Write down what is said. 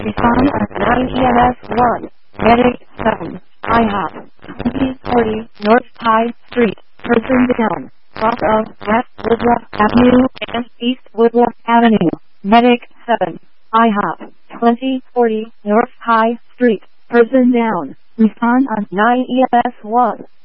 Respond at 9 EMS 1. Medic 7. IHOP 2040 North High Street. Person down. Cross of West Woodruff Avenue and East Woodruff Avenue. Medic 7. IHOP 2040 North High Street. Person down. Respond on 9 EMS 1.